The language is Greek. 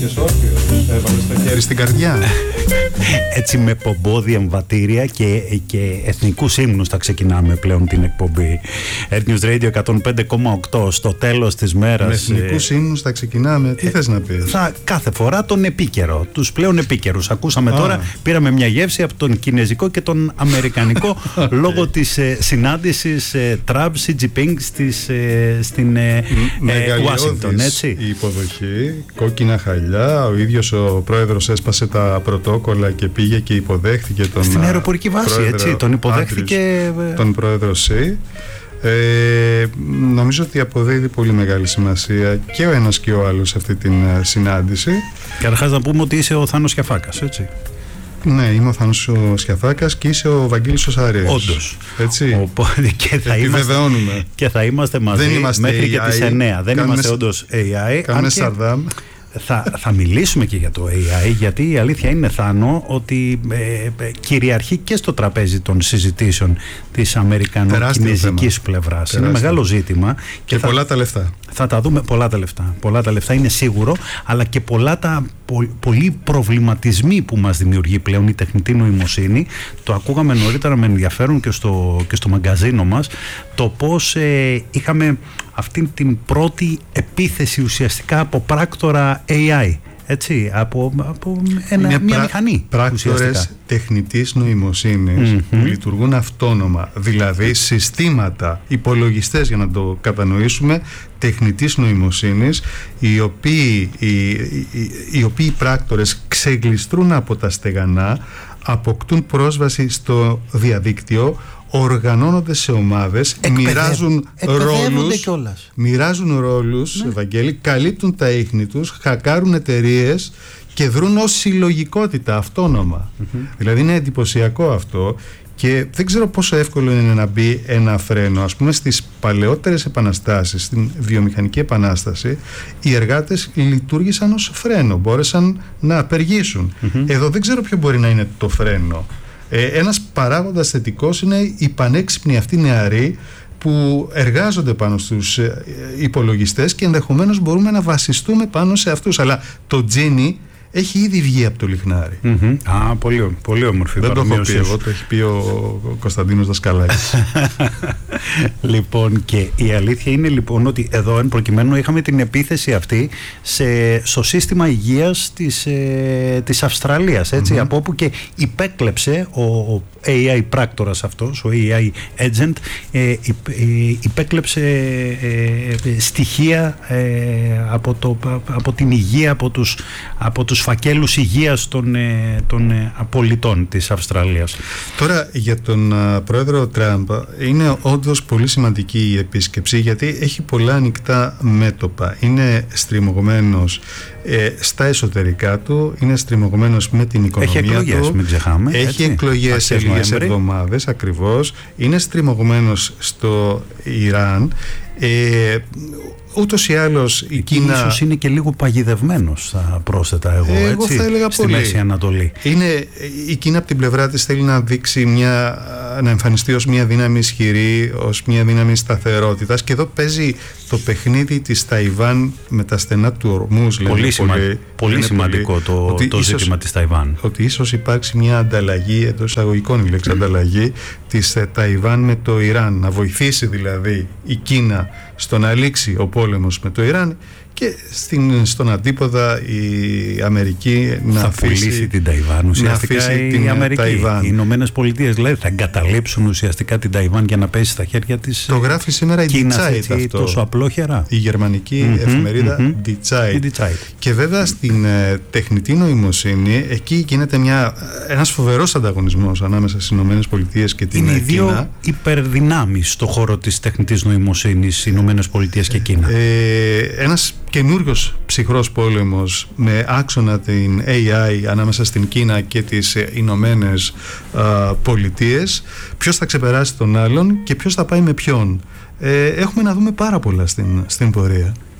Σηκώθηκες όρθιος, έβαλες το χέρι στην καρδιά. Έτσι με πομπόδια εμβατήρια και εθνικούς ύμνους θα ξεκινάμε πλέον την εκπομπή. News Radio 105,8 στο τέλος της μέρας. Με εθνικούς ύμνους θα ξεκινάμε, τι θες να πεις? Κάθε φορά τον επίκαιρο, τους πλέον επίκαιρους. Ακούσαμε τώρα, πήραμε μια γεύση από τον κινέζικο και τον αμερικανικό λόγω της συνάντησης Τραμπ Σι Τζινπίνγκ στην Ουάσιγκτον, έτσι. Η υποδοχή, κόκκινα χαλιά, ο ίδιος ο πρόεδρος έσπασε τα πρωτόκολλα και πήγε και υποδέχτηκε τον στην αεροπορική βάση, έτσι, τον υποδέχτηκε τον πρόεδρο Σι. Νομίζω ότι αποδίδει πολύ μεγάλη σημασία και ο ένας και ο άλλος σε αυτή την συνάντηση. Καταρχάς να πούμε ότι είσαι ο Θάνος Σιαφάκας, έτσι. Ναι, είμαι ο Θάνος ο Σιαφάκας και είσαι ο Βαγγέλης ο Σαρίας. Όντως. Έτσι. Οπότε και θα είμαστε μαζί μέχρι και τις 9. Δεν είμαστε όντως AI. Κάνουμε Σαρδάμ. Θα μιλήσουμε και για το AI, γιατί η αλήθεια είναι, Θάνο, ότι κυριαρχεί και στο τραπέζι των συζητήσεων της αμερικανο-κινεζικής πλευράς. Είναι μεγάλο ζήτημα. Και πολλά τα λεφτά. Θα τα δούμε, πολλά τα λεφτά είναι σίγουρο, αλλά και πολλοί προβληματισμοί που μας δημιουργεί πλέον η τεχνητή νοημοσύνη. Το ακούγαμε νωρίτερα με ενδιαφέρον και στο μαγκαζίνο μας, το πώς είχαμε αυτή την πρώτη επίθεση ουσιαστικά από πράκτορα AI, έτσι, από μια μηχανή. Πράκτορες τεχνητής νοημοσύνης που λειτουργούν αυτόνομα, δηλαδή συστήματα, υπολογιστές, για να το κατανοήσουμε, τεχνητής νοημοσύνης, οι οποίοι πράκτορες ξεγλιστρούν από τα στεγανά, αποκτούν πρόσβαση στο διαδίκτυο, οργανώνονται σε ομάδες, μοιράζουν ρόλους, ναι. Ευαγγέλη, καλύπτουν τα ίχνη τους, χακάρουν εταιρείες και δρούν ως συλλογικότητα αυτόνομα. Δηλαδή είναι εντυπωσιακό αυτό και δεν ξέρω πόσο εύκολο είναι να μπει ένα φρένο. Ας πούμε στις παλαιότερες επαναστάσεις, στην βιομηχανική επανάσταση, οι εργάτες λειτουργήσαν ως φρένο, μπόρεσαν να απεργήσουν. Εδώ δεν ξέρω ποιο μπορεί να είναι το φρένο. Ένας παράγοντας θετικός είναι οι πανέξυπνοι αυτοί νεαροί που εργάζονται πάνω στους υπολογιστές και ενδεχομένως μπορούμε να βασιστούμε πάνω σε αυτούς. Αλλά το τζίνι έχει ήδη βγει από το λιχνάρι. Πολύ όμορφη. Δεν το έχω πει εγώ, το έχει πει ο Κωνσταντίνος Δασκαλάκης. Λοιπόν, και η αλήθεια είναι λοιπόν ότι εδώ εν προκειμένου είχαμε την επίθεση αυτή στο σύστημα υγείας της Αυστραλίας, έτσι, από όπου και υπέκλεψε ο AI πράκτορας αυτός, ο AI agent, υπέκλεψε στοιχεία από την υγεία, από τους φακέλους υγείας των πολιτών της Αυστραλίας. Τώρα για τον πρόεδρο Τραμπ είναι όντως πολύ σημαντική η επίσκεψη, γιατί έχει πολλά ανοιχτά μέτωπα. Είναι στριμωγμένος στα εσωτερικά του, είναι στριμωγμένος με την οικονομία του. Έχει εκλογές, μην ξεχάμε. Έχει εκλογές σε λίγες εβδομάδες ακριβώς. Είναι στριμωγμένος στο Ιράν. Ούτως ή άλλως η Κίνα ίσως είναι και λίγο παγιδευμένος, θα πρόσθετα εγώ έτσι, θα έλεγα στη πολύ. Μέση Ανατολή. Η Κίνα από την πλευρά της θέλει να δείξει να εμφανιστεί ως μια δύναμη ισχυρή, ως μια δύναμη σταθερότητας, και εδώ παίζει το παιχνίδι της Ταϊβάν με τα στενά του Ορμούζ. Πολύ σημαντικό το ζήτημα της Ταϊβάν. Ότι ίσως υπάρξει μια ανταλλαγή, εντός εισαγωγικών η λέξη ανταλλαγή, της Ταϊβάν με το Ιράν, να βοηθήσει δηλαδή η Κίνα στο να λήξει ο πόλεμος με το Ιράν και στον αντίποδα η Αμερική να πουλήσει την Ταϊβάν ουσιαστικά. Η Αμερική, οι Ηνωμένες Πολιτείες δηλαδή θα εγκαταλείψουν ουσιαστικά την Ταϊβάν για να πέσει στα χέρια της. Το γράφει σήμερα η Die Zeit αυτό. Τόσο απλόχερα. Η γερμανική εφημερίδα Die Zeit. Και βέβαια στην τεχνητή νοημοσύνη εκεί γίνεται ένας φοβερός ανταγωνισμός ανάμεσα στις Ηνωμένες Πολιτείες και την Κίνα. Είναι οι δύο υπερδυνάμεις στο χώρο της τεχνητής νοημοσύνης, οι Ηνωμένες Πολιτείες και Κίνα. Ένας καινούριος ψυχρός πόλεμος με άξονα την AI ανάμεσα στην Κίνα και τις Ηνωμένες Πολιτείες. Ποιος θα ξεπεράσει τον άλλον και ποιος θα πάει με ποιον. Έχουμε να δούμε πάρα πολλά στην πορεία.